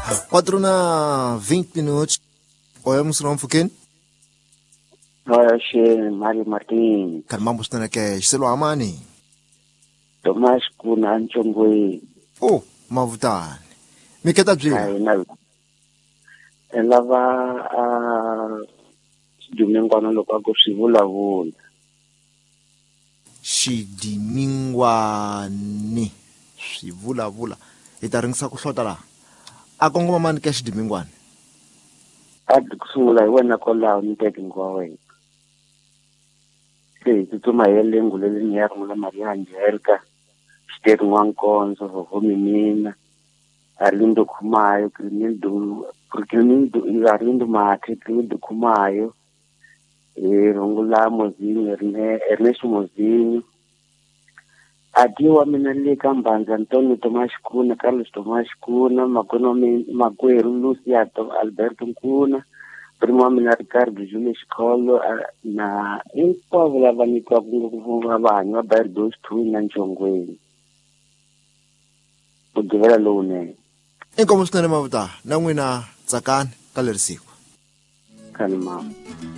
4:20. Oi, Muslim Fukin. Oi, Sheikh Mario Martin. Kan mambo sana ke Selo Amani. Thomas kuna nchongwe. Oh, mavutani. Miketa bjela. Kaina. Elava Dumengwana loko ko swivulavula. Xidimingwani. Swivulavula. Hi ta ringisa ku hlota laha. A kongoma mani ka xidimingwani. A kusungula hi wena ko laha ni teke ngwa wena. Se tsutsuma hi lengu leli ni ya ringula Maria Angelica. Xiteri n'wankonzo homimina. Arlindo Khumayo, Arlindo Mate, Arlindo Khumayo. Rungula Mozinho, Ernesto Mozinho. Adiwa mina le ka Mbanza Antonio Tomás Kuna, Carlos Tomás Kuna, Magweru Luciato Alberto Kuna, primo mina Ricardo Júlio Escolo na hinkwavo lava nyikiwaka ngopfu vanhu va Bardos Twin na Njongweni. Ku givela lowunene. Inkomo swinene mavuta na n'wina tsakani ka leri siku. Khani mama.